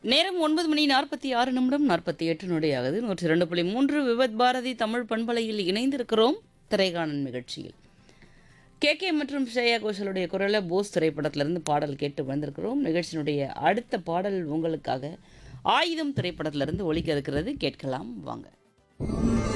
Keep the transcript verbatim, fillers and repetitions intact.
நேரம் ஒன்பது மணி நாற்பத்தி ஆறு நிமிடம் நாற்பத்தி எட்டு நொடியாகுது. நூற்றி இரண்டு புள்ளி மூன்று விவத் பாரதி தமிழ் பண்பலையில் இணைந்திருக்கிறோம் திரைகாணன் நிகழ்ச்சியில். கே கே மற்றும் ஸ்ரேயா கோஷலுடைய குரலை போஸ் திரைப்படத்திலிருந்து பாடல் கேட்டு வந்திருக்கிறோம். நிகழ்ச்சியினுடைய அடுத்த பாடல் உங்களுக்காக ஆயுதம் திரைப்படத்திலிருந்து ஒலிக்க இருக்கிறது. கேட்கலாம் வாங்க.